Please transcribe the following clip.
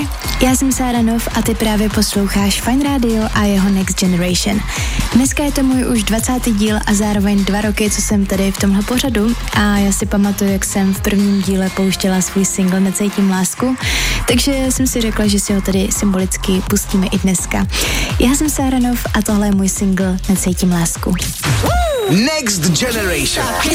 Ahoj, já jsem Sára Nov a ty právě posloucháš Fajn Radio a jeho Next Generation. Dneska je to můj už 20. díl a zároveň 2 roky, co jsem tady v tomhle pořadu a já si pamatuju, jak jsem v prvním díle pouštěla svůj single Necítím lásku, takže jsem si řekla, že si ho tady symbolicky pustíme i dneska. Já jsem Sára Nov a tohle je můj single Necítím lásku. Next Generation.